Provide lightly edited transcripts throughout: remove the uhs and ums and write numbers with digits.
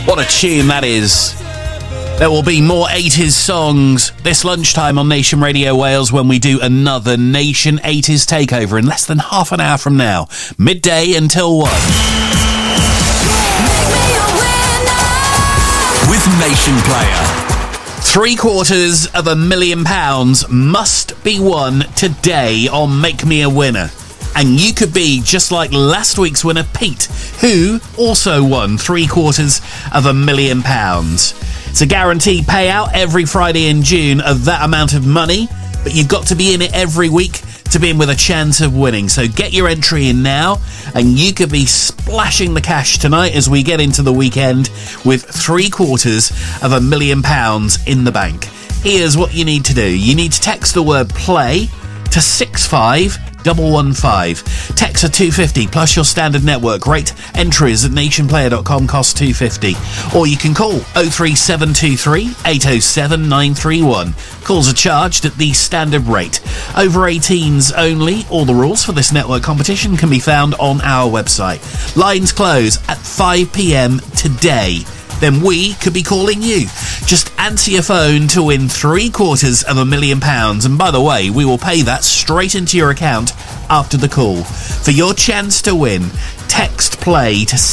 What a tune that is. There will be more 80s songs this lunchtime on Nation Radio Wales when we do another Nation 80s takeover in less than half an hour from now. Midday until 1. With Nation Player. £750,000 must be won today on Make Me a Winner. And you could be just like last week's winner, Pete, who also won £750,000. It's a guaranteed payout every Friday in June of that amount of money, but you've got to be in it every week to be in with a chance of winning. So get your entry in now, and you could be splashing the cash tonight as we get into the weekend with £750,000 in the bank. Here's what you need to do. You need to text the word play to 65115. Text are £250 plus your standard network rate. Entries at nationplayer.com cost £250. Or you can call 03723 807 931. Calls are charged at the standard rate. Over 18s only. All the rules for this network competition can be found on our website. Lines close at 5 p.m. today. Then we could be calling you. Just answer your phone to win £750,000. And by the way, we will pay that straight into your account after the call. For your chance to win, text play to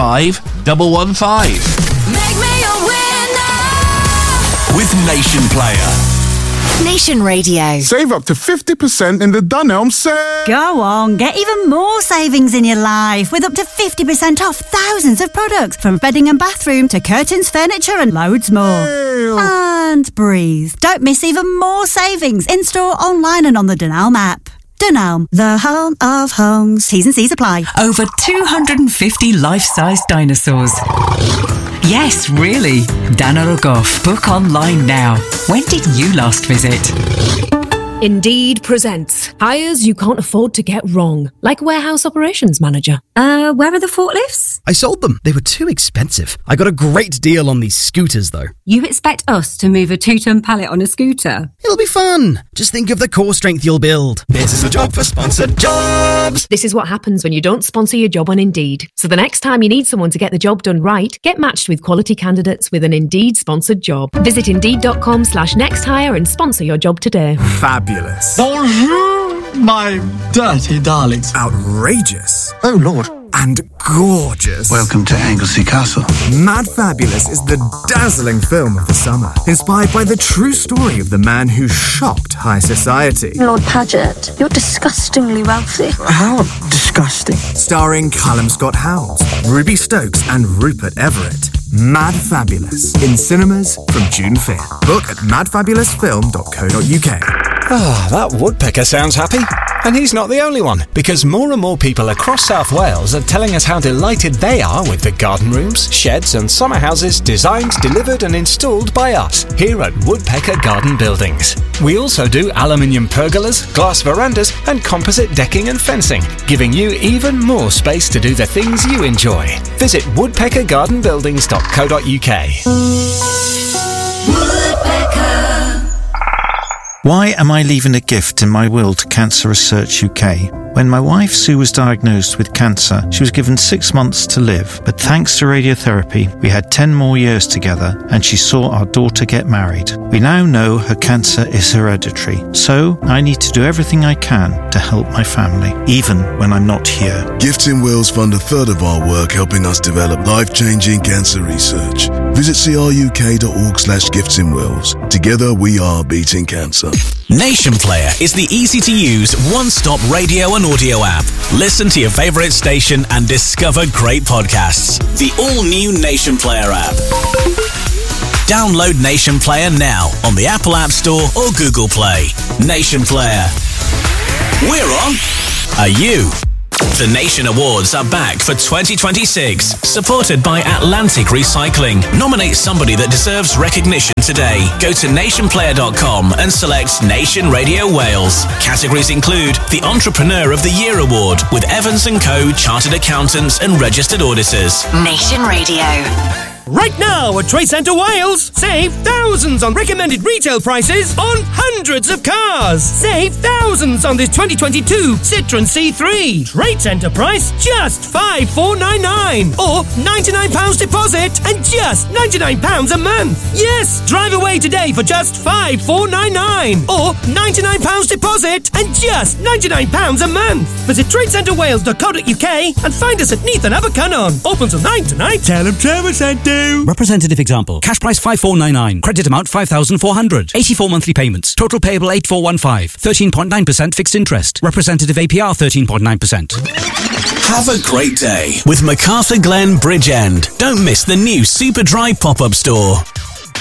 65115. Make me a winner with Nation Player. Nation Radio. Save up to 50% in the Dunelm sale. Go on, get even more savings in your life with up to 50% off thousands of products from bedding and bathroom to curtains, furniture and loads more. Ew. And breathe. Don't miss even more savings in store, online and on the Dunelm app. Dunelm, the home of homes. T's and C's apply. Over 250 life-sized dinosaurs. Yes, really. Dana Rogoff. Book online now. When did you last visit? Indeed presents hires you can't afford to get wrong, like warehouse operations manager. Where are the forklifts? I sold them. They were too expensive. I got a great deal on these scooters, though. You expect us to move a 2-ton pallet on a scooter? It'll be fun. Just think of the core strength you'll build. This is a job for sponsored jobs. This is what happens when you don't sponsor your job on Indeed. So the next time you need someone to get the job done right, get matched with quality candidates with an Indeed sponsored job. Visit Indeed.com/nexthire and sponsor your job today. Fabulous. Bonjour, my dirty darlings. Outrageous. Oh, Lord. And gorgeous. Welcome to Anglesey Castle. Mad Fabulous is the dazzling film of the summer, inspired by the true story of the man who shocked high society. Lord Paget, you're disgustingly wealthy. How disgusting. Starring Callum Scott Howes, Ruby Stokes and Rupert Everett. Mad Fabulous, in cinemas from June 5th. Book at madfabulousfilm.co.uk. Ah, that woodpecker sounds happy. And he's not the only one, because more and more people across South Wales are telling us how delighted they are with the garden rooms, sheds and summer houses designed, delivered and installed by us here at Woodpecker Garden Buildings. We also do aluminium pergolas, glass verandas and composite decking and fencing, giving you even more space to do the things you enjoy. Visit woodpeckergardenbuildings.co.uk. Woodpecker. Why am I leaving a gift in my will to Cancer Research UK? When my wife Sue was diagnosed with cancer, she was given 6 months to live. But thanks to radiotherapy, we had 10 more years together and she saw our daughter get married. We now know her cancer is hereditary. So I need to do everything I can to help my family, even when I'm not here. Gifts in Wills fund a third of our work helping us develop life-changing cancer research. Visit cruk.org/giftsinwills. Together we are beating cancer. Nation Player is the easy-to-use, one-stop radio and audio app. Listen to your favourite station and discover great podcasts. The all-new Nation Player app. Download Nation Player now on the Apple App Store or Google Play. Nation Player. We're on. Are you? The Nation Awards are back for 2026, supported by Atlantic Recycling. Nominate somebody that deserves recognition today. Go to nationplayer.com and select Nation Radio Wales. Categories include the Entrepreneur of the Year Award with Evans & Co. Chartered Accountants and Registered Auditors. Nation Radio. Right now at Trade Centre Wales, save thousands on recommended retail prices on hundreds of cars. Save thousands on this 2022 Citroen C3. Trade Centre price just £5,499 or £99 deposit and just £99 a month. Yes, drive away today for just £5,499 or £99 deposit and just £99 a month. Visit tradecentrewales.co.uk and find us at Neath and Abercunnon. Open till 9 tonight. Tell them Trevor sent you. Representative example. Cash price 5,499. Credit amount 5,400. 84 monthly payments. Total payable 8,415. 13.9% fixed interest. Representative APR 13.9%. Have a great day with MacArthur Glen Bridge End. Don't miss the new Superdry pop-up store.